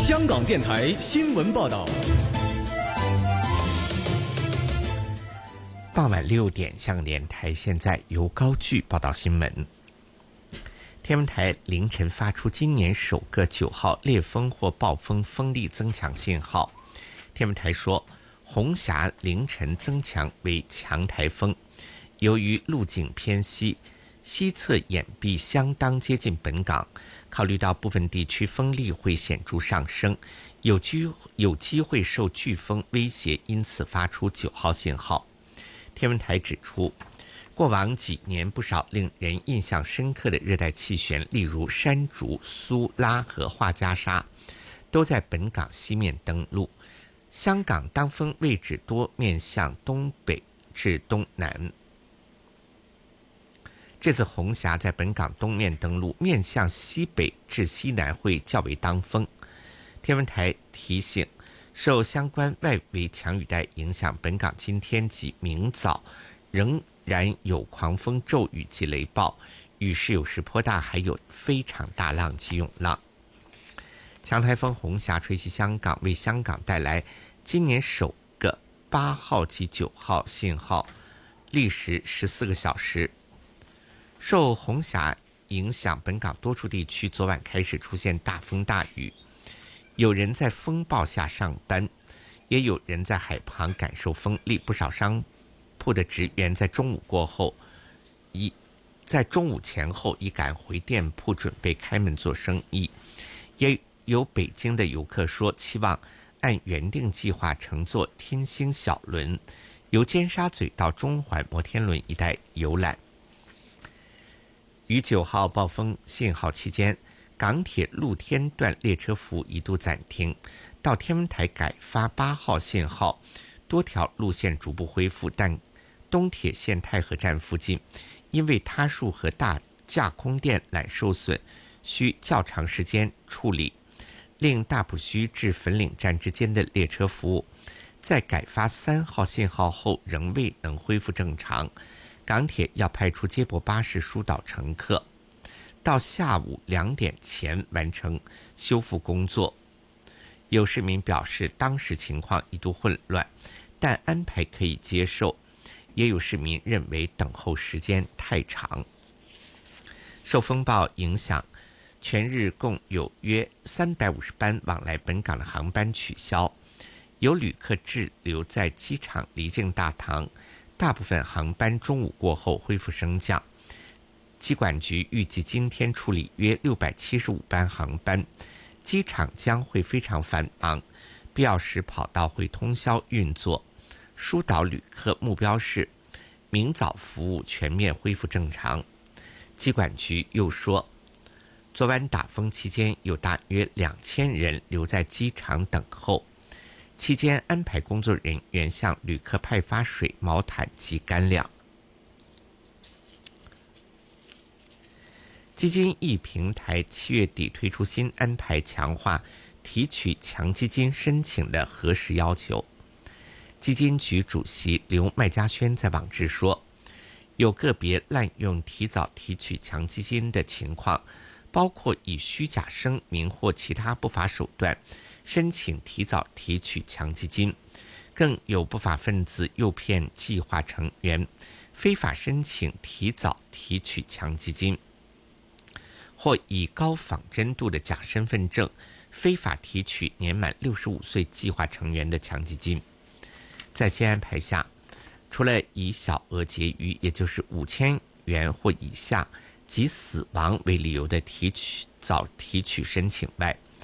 香港电台新闻报道。 傍晚6点，香港电台现在由高炬报道新闻。天文台凌晨发出今年首个9号烈风或暴风风力增强信号。天文台说，红霞凌晨增强为强台风，由于路径偏西，西侧眼壁相当接近本港，考虑到部分地区风力会显著上升，有机会受飓风威胁，因此发出9号信号。天文台指出，过往几年不少令人印象深刻的热带气旋，例如山竹、苏拉和画家沙，都在本港西面登陆。香港当风位置多面向东北至东南。这次红霞在本港东面登陆，面向西北至西南会较为当风。天文台提醒，受相关外围强雨带影响，本港今天及明早仍然有狂风骤雨及雷暴，雨势有时颇大，还有非常大浪及涌浪。强台风红霞吹袭香港，为香港带来今年首个8号及9号信号，历时14个小时。受红霞影响，本港多处地区昨晚开始出现大风大雨，有人在风暴下上班，也有人在海旁感受风力。不少商铺的职员在中午前后已赶回店铺准备开门做生意。也有北京的游客说，期望按原定计划乘坐天星小轮由尖沙咀到中环摩天轮一带游览。于9号暴风信号期间，港铁露天段列车服务一度暂停，到天文台改发8号信号，多条路线逐步恢复，但东铁线太和站附近因为塌树和大架空电缆受损，需较长时间处理，令大埔墟至粉岭站之间的列车服务在改发3号信号后仍未能恢复正常。港铁要派出接驳巴士疏导乘客，到下午2点前完成修复工作。有市民表示，当时情况一度混乱，但安排可以接受。也有市民认为等候时间太长。受风暴影响，全日共有约350班往来本港的航班取消，有旅客滞留在机场离境大堂，大部分航班中午过后恢复升降。机管局预计今天处理约675班航班，机场将会非常繁忙，必要时跑道会通宵运作，疏导旅客目标是明早服务全面恢复正常。机管局又说，昨晚打风期间有大约2000人留在机场等候，期间安排工作人员向旅客派发水、毛毯及干粮。基金 E 平台7月底推出新安排，强化提取强基金申请的核实要求。基金局主席刘麦嘉轩在网志说，有个别滥用提早提取强基金的情况，包括以虚假声明或其他不法手段申请提早提取强基金，更有不法分子诱骗计划成员非法申请提早提取强基金，或以高仿真度的假身份证非法提取年满65岁计划成员的强基金。在新安排下，除了以小额结余，也就是5000元或以下及死亡为理由的早提取申请外，